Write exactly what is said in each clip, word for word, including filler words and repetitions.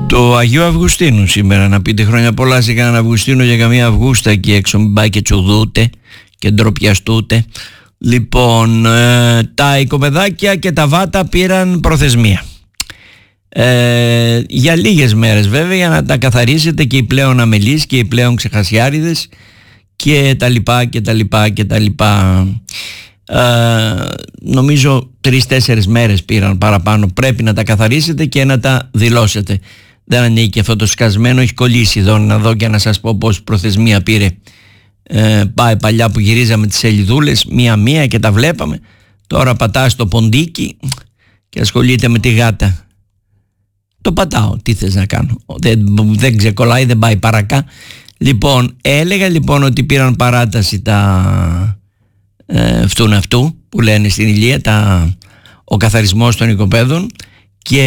Το Αγίου Αυγουστίνου σήμερα, να πείτε χρόνια πολλά σε κανέναν Αυγουστίνο για καμία Αυγούστα εκεί έξω, μην πάει και τσουδούτε και ντροπιαστούτε. Λοιπόν, ε, τα οικοπεδάκια και τα βάτα πήραν προθεσμία ε, για λίγες μέρες βέβαια, για να τα καθαρίσετε και οι πλέον αμελείς και οι πλέον ξεχασιάριδες και τα λοιπά και τα λοιπά και τα λοιπά. Ε, νομίζω τρεις-τέσσερις μέρες πήραν παραπάνω. Πρέπει να τα καθαρίσετε και να τα δηλώσετε. Δεν ανήκει αυτό το σκασμένο, έχει κολλήσει εδώ, να δω και να σας πω πόση προθεσμία πήρε. Ε, πάει παλιά που γυρίζαμε τις σελιδούλες μία-μία και τα βλέπαμε. Τώρα πατάς το ποντίκι και ασχολείται με τη γάτα. Το πατάω, τι θες να κάνω, δεν, δεν ξεκολλάει, δεν πάει παρακά. Λοιπόν, έλεγα λοιπόν ότι πήραν παράταση τα ε, αυτούν αυτού που λένε στην Ηλία, τα, ο καθαρισμός των οικοπαίδων, και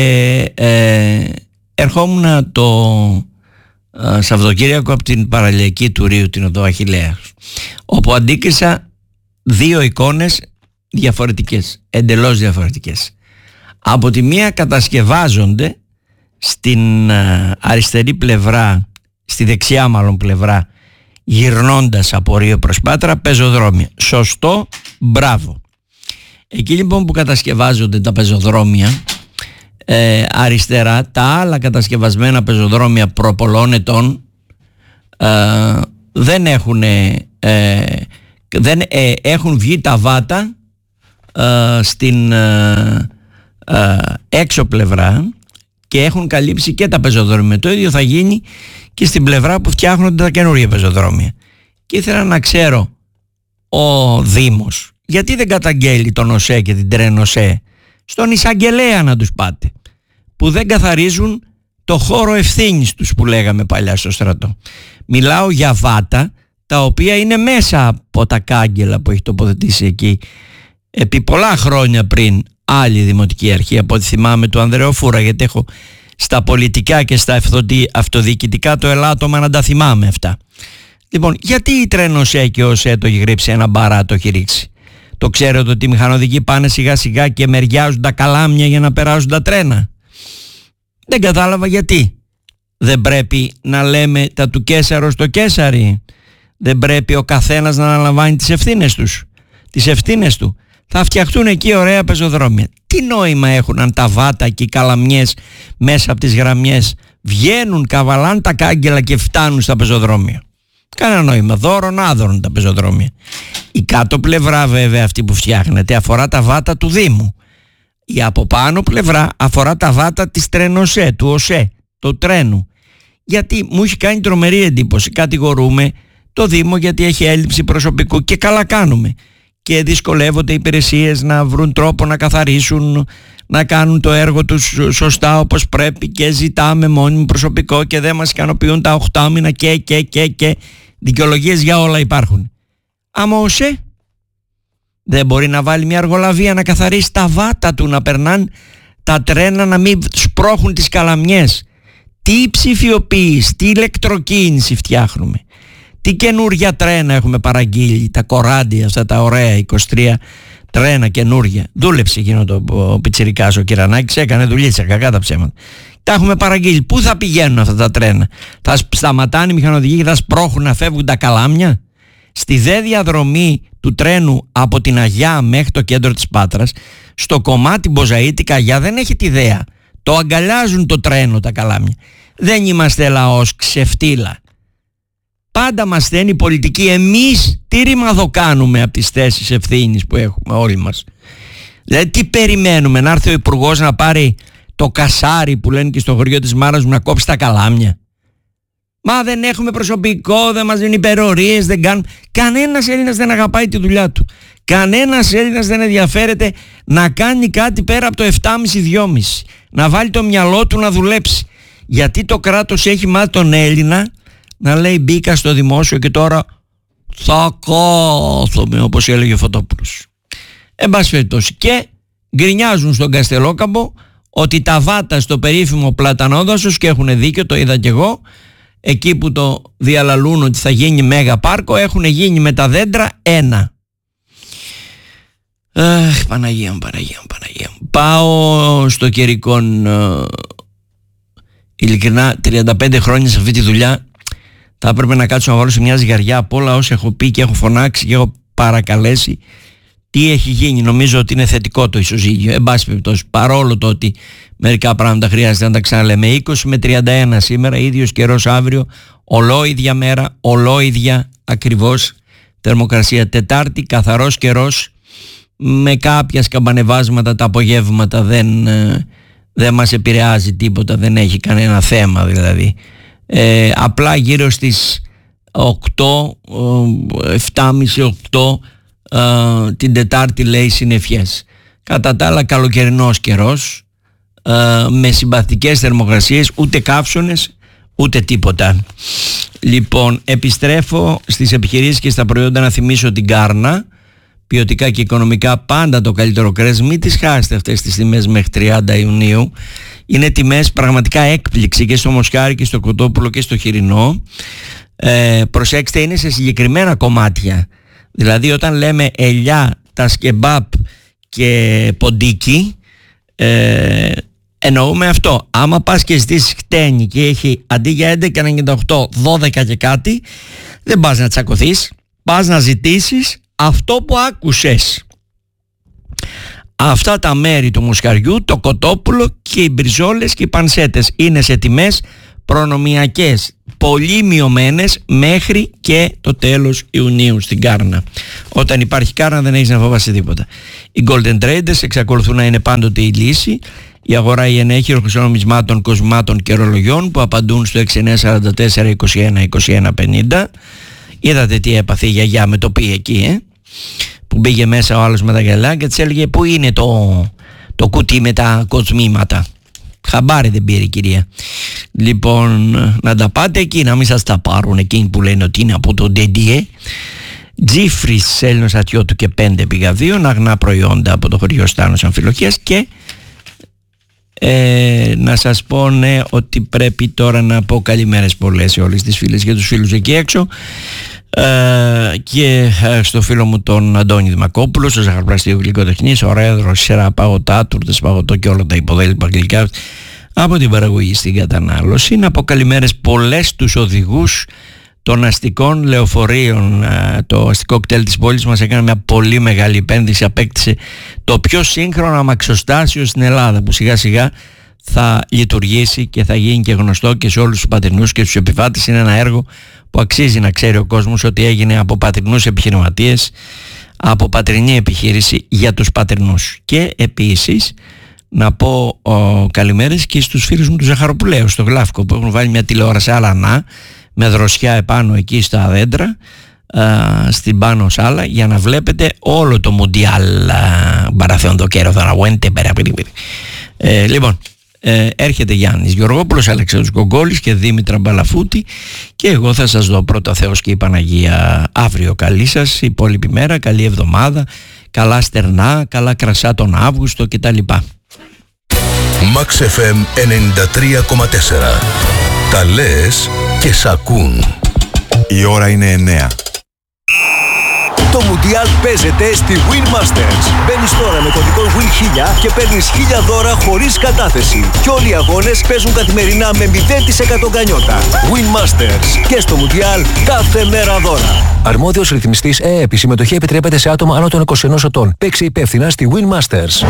ε, ερχόμουν το ε, Σαββατοκύριακο από την παραλιακή του Ρίου, την οδό Αχιλλέας, όπου αντίκρισα δύο εικόνες διαφορετικές, εντελώς διαφορετικές. Από τη μία κατασκευάζονται στην ε, αριστερή πλευρά, στη δεξιά μάλλον πλευρά, γυρνώντας από Ρίο προς Πάτρα, πεζοδρόμια. Σωστό, μπράβο. Εκεί λοιπόν που κατασκευάζονται τα πεζοδρόμια, ε, αριστερά, τα άλλα κατασκευασμένα πεζοδρόμια προ πολλών ετών ε, δεν έχουν ε, δεν, ε, έχουν βγει τα βάτα ε, στην ε, ε, έξω πλευρά και έχουν καλύψει και τα πεζοδρόμια. Το ίδιο θα γίνει και στην πλευρά που φτιάχνονται τα καινούργια πεζοδρόμια. Και ήθελα να ξέρω ο Δήμος γιατί δεν καταγγέλει τον ΟΣΕ και την Τρένοσέ στον εισαγγελέα να τους πάτε, που δεν καθαρίζουν το χώρο ευθύνης τους που λέγαμε παλιά στο στρατό. Μιλάω για βάτα τα οποία είναι μέσα από τα κάγκελα που έχει τοποθετήσει εκεί επί πολλά χρόνια πριν άλλη δημοτική αρχή, από ό,τι θυμάμαι του Ανδρεοφούρα, γιατί έχω στα πολιτικά και στα αυτοδιοικητικά το ελάττωμα να τα θυμάμαι αυτά. Λοιπόν, γιατί η Τρένοσέ και ο ΟΣΕ το έχει γρύψει ένα μπαρά, το έχει ρίξει? Το ξέρετε ότι οι μηχανοδικοί πάνε σιγά σιγά και μεριάζουν τα καλάμια για να περάσουν τα τρένα? Δεν κατάλαβα γιατί. Δεν πρέπει να λέμε τα του Κέσαρο στο Κέσαρι? Δεν πρέπει ο καθένας να αναλαμβάνει τις ευθύνες τους, τις ευθύνες του? Θα φτιαχτούν εκεί ωραία πεζοδρόμια. Τι νόημα έχουν αν τα βάτα και οι καλαμιές μέσα από τις γραμμές βγαίνουν, καβαλάν τα κάγκελα και φτάνουν στα πεζοδρόμια? Κανένα νόημα. Δώρον άδωρον τα πεζοδρόμια. Η κάτω πλευρά βέβαια αυτή που φτιάχνεται αφορά τα βάτα του Δήμου. Η από πάνω πλευρά αφορά τα βάτα της Τρένοσέ, του ΟΣΕ, του τρένου. Γιατί μου έχει κάνει τρομερή εντύπωση. Κατηγορούμε το Δήμο γιατί έχει έλλειψη προσωπικού, και καλά κάνουμε. Και δυσκολεύονται οι υπηρεσίες να βρουν τρόπο να καθαρίσουν, να κάνουν το έργο τους σωστά όπως πρέπει, και ζητάμε μόνιμο προσωπικό και δεν μας ικανοποιούν τα οχτώ μήνα και και και και δικαιολογίες για όλα υπάρχουν. Άμα ο ΟΣΕ δεν μπορεί να βάλει μια αργολαβία να καθαρίσει τα βάτα του, να περνάνε τα τρένα, να μην σπρώχουν τις καλαμιές? Τι ψηφιοποίηση, τι ηλεκτροκίνηση φτιάχνουμε? Τι καινούργια τρένα έχουμε παραγγείλει? Τα κοράντια αυτά τα ωραία, είκοσι τρία τρένα καινούργια. Δούλεψε εκείνο το ο πιτσιρικάς ο Κυρανάκης, έκανε δουλίτσα, κακά τα ψέματα. Τα έχουμε παραγγείλει. Πού θα πηγαίνουν αυτά τα τρένα? Θα σταματάνε οι μηχανοδικοί και θα σπρώχουν να φεύγουν τα καλάμια? Στη δε διαδρομή του τρένου από την Αγιά μέχρι το κέντρο της Πάτρας, στο κομμάτι Μποζαΐτη Καγιά, δεν έχετε ιδέα. Το αγκαλιάζουν το τρένο τα καλάμια. Δεν είμαστε λαός ξεφτύλα. Πάντα μας στέλνει η πολιτική. Εμείς τι ρημαδο κάνουμε από τις θέσεις ευθύνης που έχουμε όλοι μας? Δηλαδή τι περιμένουμε? Να έρθει ο υπουργός να πάρει το κασάρι που λένε και στο χωριό της μάρας μου να κόψει τα καλάμια? Μα δεν έχουμε προσωπικό, δεν μας δίνουν υπερορίες, δεν κάνουν. Κανένας Έλληνας δεν αγαπάει τη δουλειά του. Κανένας Έλληνας δεν ενδιαφέρεται να κάνει κάτι πέρα από το επτά κόμμα πέντε δυόμισι. Να βάλει το μυαλό του να δουλέψει. Γιατί το κράτος έχει μάθει τον Έλληνα να λέει μπήκα στο δημόσιο και τώρα θα κάθομαι, όπως έλεγε ο Φωτόπουλος. Εν πάση περιπτώσει, και γκρινιάζουν στον Καστελόκαμπο ότι τα βάτα στο περίφημο Πλατανόδασος, και έχουν δίκιο, το είδα κι εγώ, εκεί που το διαλαλούν ότι θα γίνει μέγα πάρκο, έχουν γίνει με τα δέντρα ένα. Αχ, Παναγία μου, Παναγία μου, Παναγία μου. Πάω στο Κερικόν. Ειλικρινά, τριάντα πέντε χρόνια σε αυτή τη δουλειά θα έπρεπε να κάτσω να βάλω σε μια ζυγαριά από όλα όσα έχω πει και έχω φωνάξει και έχω παρακαλέσει. Τι έχει γίνει? Νομίζω ότι είναι θετικό το ισοζύγιο. Εν πάση περιπτώσει, παρόλο το ότι μερικά πράγματα χρειάζεται να τα ξαναλέμε. είκοσι με τριάντα ένα σήμερα, ίδιος καιρός αύριο, ολόιδια μέρα, ολόιδια ακριβώς θερμοκρασία. Τετάρτη, καθαρός καιρός, με κάποια σκαμπανεβάσματα τα απογεύματα, δεν, δεν μας επηρεάζει τίποτα, δεν έχει κανένα θέμα δηλαδή. Ε, απλά γύρω στις οκτώ, επτά και μισή οκτώ Uh, την Τετάρτη λέει συννεφιές. Κατά τα άλλα καλοκαιρινός καιρός, uh, με συμπαθητικές θερμοκρασίες, ούτε καύσωνες ούτε τίποτα. Λοιπόν, επιστρέφω στις επιχειρήσεις και στα προϊόντα. Να θυμίσω την Κάρνα, ποιοτικά και οικονομικά πάντα το καλύτερο κρέας. Μην τις χάσετε αυτές τις τιμές μέχρι τριάντα Ιουνίου. Είναι τιμές πραγματικά έκπληξη και στο μοσχάρι και στο κοτόπουλο και στο χοιρινό. ε, προσέξτε, είναι σε συγκεκριμένα κομμάτια. Δηλαδή όταν λέμε ελιά, τα σκεμπάπ και ποντίκι, ε, εννοούμε αυτό. Άμα πας και ζητήσεις χτένι και έχει αντί για έντεκα ενενήντα οκτώ δώδεκα και κάτι, δεν πας να τσακωθείς, πας να ζητήσεις αυτό που άκουσες. Αυτά τα μέρη του μοσχαριού, το κοτόπουλο και οι μπριζόλες και οι πανσέτες είναι σε τιμές προνομιακές, πολύ μειωμένες μέχρι και το τέλος Ιουνίου στην Κάρνα. Όταν υπάρχει Κάρνα δεν έχεις να φοβάσαι τίποτα. Οι Golden Traders εξακολουθούν να είναι πάντοτε η λύση. Η αγορά η ενέχειρο χρυσονομισμάτων, κοσμάτων και ρολογιών που απαντούν στο έξι εννιά τέσσερα τέσσερα είκοσι ένα είκοσι ένα πενήντα. Είδατε τι έπαθε η γιαγιά με το πει εκεί, ε? Που μπήκε μέσα ο άλλος με τα γυαλιά και της έλεγε πού είναι το, το κουτί με τα κοσμήματα. Χαμπάρι δεν πήρε η κυρία. Λοιπόν, να τα πάτε εκεί, να μην σας τα πάρουν εκείνοι που λένε ότι είναι από το ντεντιέ. Τζίφρις Έλληνος Ατιώτου και πέντε πηγαδίων, αγνά προϊόντα από το χωριό Στάνος Αμφιλοχίας. Και ε, να σας πω, ναι, ότι πρέπει τώρα να πω καλημέρες πολλές σε όλες τις φίλες και τους φίλους εκεί έξω. Uh, και uh, στο φίλο μου τον Αντώνη Δημακόπουλο, στο Ζαχαροπλαστείο Γλυκοτεχνής, ωραίο σειρά παγωτά, τούρτες παγωτό και όλα τα υποδέλυπα γλυκά από την παραγωγή στην κατανάλωση. Να πω καλημέρες πολλές τους οδηγούς των αστικών λεωφορείων. Uh, το αστικό κτέλ της πόλης μας έκανε μια πολύ μεγάλη επένδυση, απέκτησε το πιο σύγχρονο αμαξοστάσιο στην Ελλάδα, που σιγά σιγά θα λειτουργήσει και θα γίνει και γνωστό και σε όλους τους πατρινούς και τους επιβάτες. Είναι ένα έργο που αξίζει να ξέρει ο κόσμος ότι έγινε από πατρινούς επιχειρηματίες, από πατρινή επιχείρηση για τους πατρινούς. Και επίσης να πω ο, καλημέρες και στους φίλους μου του Ζαχαροπουλαίου στο Γλάφκο, που έχουν βάλει μια τηλεόραση αλανά με δροσιά επάνω εκεί στα δέντρα, α, στην πάνω σάλα, για να βλέπετε όλο το Μουντιάλ Μπαραθέοντο Κέρο Δαναγουέντε. Ε, λοιπόν, Ε, έρχεται Γιάννης Γεωργόπουλος, Αλεξάνδρος Γκογκόλης και Δήμητρα Μπαλαφούτη και εγώ θα σας δω. Πρώτα Θεός και η Παναγία αύριο. Καλή σας υπόλοιπη μέρα, καλή εβδομάδα, καλά στερνά, καλά κρασά τον Αύγουστο κτλ. Max εφ εμ ενενήντα τρία κόμμα τέσσερα. Τα λες και σ' ακούν. Η ώρα είναι εννέα. Το Μουντιάλ παίζεται στη Win Masters. Μπαίνεις τώρα με κωδικό Win χίλια και παίρνεις χίλια δώρα χωρίς κατάθεση. Και όλοι οι αγώνες παίζουν καθημερινά με μηδέν τοις εκατό γκανιότα. Win Masters. Και στο Μουντιάλ κάθε μέρα δώρα. Αρμόδιος ρυθμιστής ΕΕΠ. Η συμμετοχή επιτρέπεται σε άτομα άνω των είκοσι ενός ετών. Παίξε υπεύθυνα στη Win Masters.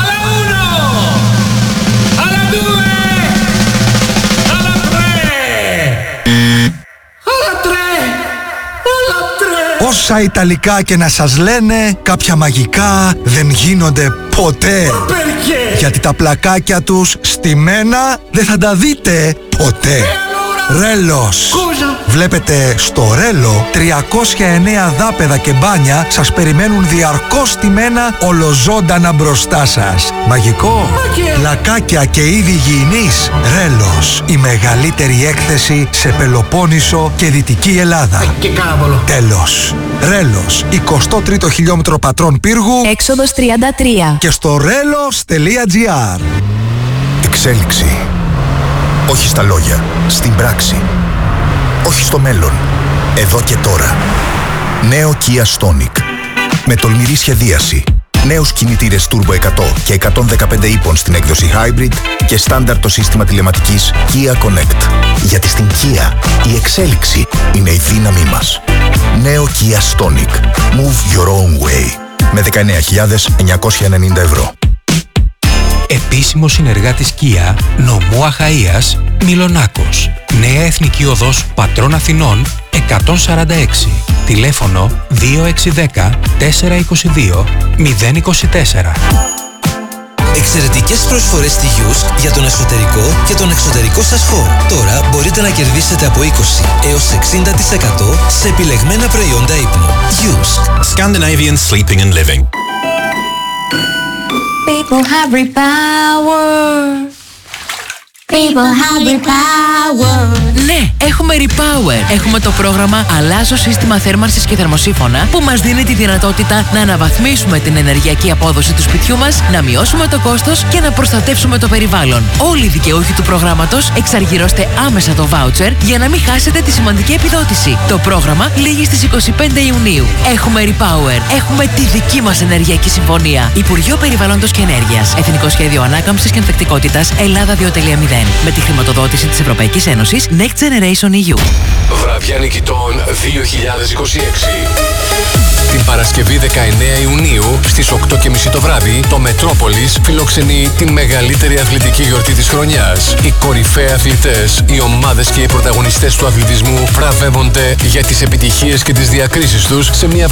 Όσα Ιταλικά και να σας λένε, κάποια μαγικά δεν γίνονται ποτέ. Γιατί τα πλακάκια τους στημένα δεν θα τα δείτε ποτέ. Ρέλος. Βλέπετε, στο Ρέλο τριακόσια εννέα δάπεδα και μπάνια σας περιμένουν διαρκώς στημένα ολοζώντανα μπροστά σας. Μαγικό. Πλακάκια και είδη υγιεινής. Ρέλος. Η μεγαλύτερη έκθεση σε Πελοπόννησο και Δυτική Ελλάδα. Τέλος. Ρέλος. εικοστό τρίτο χιλιόμετρο πατρών πύργου. Έξοδος τριάντα τρία. Και στο ρέλος τελεία τζι άρ. Εξέλιξη. Όχι στα λόγια, στην πράξη. Όχι στο μέλλον, εδώ και τώρα. Νέο Kia Stonic. Με τολμηρή σχεδίαση, Νέους κινητήρες Turbo εκατό και εκατόν δεκαπέντε ύπων στην έκδοση Hybrid και στάνταρ το σύστημα τηλεματικής Kia Connect. Γιατί στην Kia η εξέλιξη είναι η δύναμή μας. Νέο Kia Stonic. Move your own way. Με δεκαεννέα χιλιάδες εννιακόσια ενενήντα ευρώ. Επίσημο συνεργάτης Kia, νομού Αχαΐας, Μιλονάκος. Νέα Εθνική Οδός Πατρών Αθηνών εκατόν σαράντα έξι. Τηλέφωνο δύο έξι ένα μηδέν τέσσερα είκοσι δύο μηδέν είκοσι τέσσερα. Εξαιρετικές προσφορές στη Yusk για τον εσωτερικό και τον εξωτερικό σας χώρο. Τώρα μπορείτε να κερδίσετε από είκοσι έως εξήντα τοις εκατό σε επιλεγμένα προϊόντα ύπνου. Yusk. Scandinavian Sleeping and Living. People have repower. People have repower. Ναι, έχουμε Repower. Έχουμε το πρόγραμμα Αλλάζω σύστημα θέρμανσης και θερμοσύφωνα που μας δίνει τη δυνατότητα να αναβαθμίσουμε την ενεργειακή απόδοση του σπιτιού μας, να μειώσουμε το κόστος και να προστατεύσουμε το περιβάλλον. Όλοι οι δικαιούχοι του προγράμματος εξαργυρώστε άμεσα το voucher για να μην χάσετε τη σημαντική επιδότηση. Το πρόγραμμα λήγει στις είκοσι πέντε Ιουνίου. Έχουμε Repower. Έχουμε τη δική μας ενεργειακή συμφωνία. Υπουργείο Περιβάλλοντος και Ενέργειας. Εθνικό Σχέδιο Ανάκαμψης και Ανθεκτικότητας Ελλάδα δύο κόμμα μηδέν. Με τη χρηματοδότηση της Ευρωπαϊκής Ένωσης Next Generation ι γιου. Βραδιά νικητών δύο χιλιάδες είκοσι έξι. Την Παρασκευή δεκαεννέα Ιουνίου στις οκτώ και μισή το βράδυ, το Μετρόπολης φιλοξενεί τη μεγαλύτερη αθλητική γιορτή της χρονιάς. Οι κορυφαίοι αθλητές, οι ομάδες και οι πρωταγωνιστές του αθλητισμού βραβεύονται για τις επιτυχίες και τις διακρίσεις τους σε μια